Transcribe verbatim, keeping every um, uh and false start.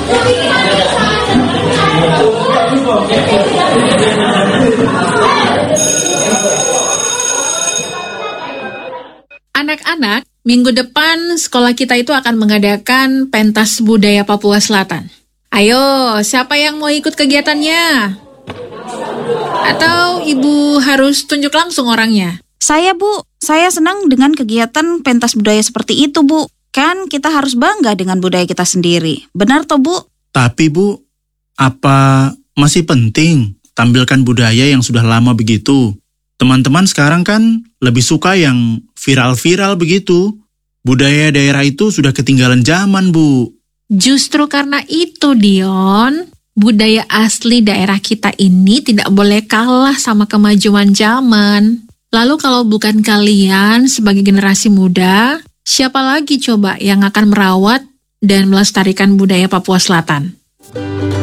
Anak-anak, minggu depan sekolah kita itu akan mengadakan pentas budaya Papua Selatan. Ayo, siapa yang mau ikut kegiatannya? Atau ibu harus tunjuk langsung orangnya? Saya, Bu. Saya senang dengan kegiatan pentas budaya seperti itu, Bu. Kan kita harus bangga dengan budaya kita sendiri. Benar toh, Bu? Tapi Bu, apa masih penting tampilkan budaya yang sudah lama begitu? Teman-teman sekarang kan lebih suka yang viral-viral begitu. Budaya daerah itu sudah ketinggalan zaman, Bu. Justru karena itu, Dion, budaya asli daerah kita ini tidak boleh kalah sama kemajuan zaman. Lalu kalau bukan kalian sebagai generasi muda, siapa lagi coba yang akan merawat dan melestarikan budaya Papua Selatan?